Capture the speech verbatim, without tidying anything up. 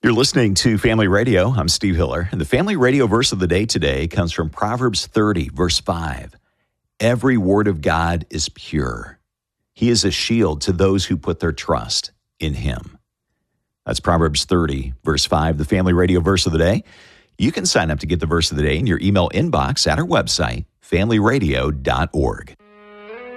You're listening to Family Radio. I'm Steve Hiller, and the Family Radio verse of the day today comes from Proverbs thirty, verse five. Every word of God is pure. He is a shield to those who put their trust in him. That's Proverbs thirty, verse five, the Family Radio verse of the day. You can sign up to get the verse of the day in your email inbox at our website, family radio dot org.